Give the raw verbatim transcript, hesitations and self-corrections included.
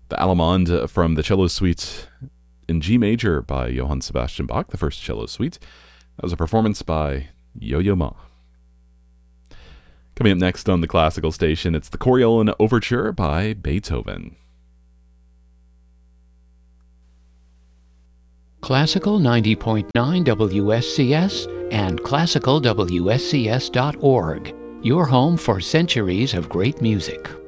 The Allemande from the Cello Suite in G major by Johann Sebastian Bach, the first cello suite. That was a performance by Yo-Yo Ma. Coming up next on the classical station, it's the Coriolan Overture by Beethoven. Classical ninety point nine W S C S and classical W S C S dot org, your home for centuries of great music.